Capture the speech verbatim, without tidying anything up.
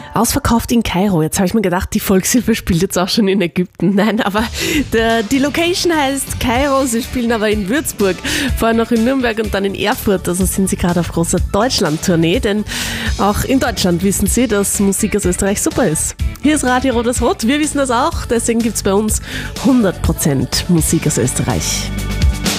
Ausverkauft in Kairo. Jetzt habe ich mir gedacht, die Volkshilfe spielt jetzt auch schon in Ägypten. Nein, aber der, die Location heißt Kairo. Sie spielen aber in Würzburg, vorher noch in Nürnberg und dann in Erfurt. Also sind sie gerade auf großer Deutschland-Tournee, denn auch in Deutschland wissen sie, dass Musik aus Österreich super ist. Hier ist Radio Rot ist Rot. Wir wissen das auch, deswegen gibt es bei uns hundert Prozent Musik aus Österreich.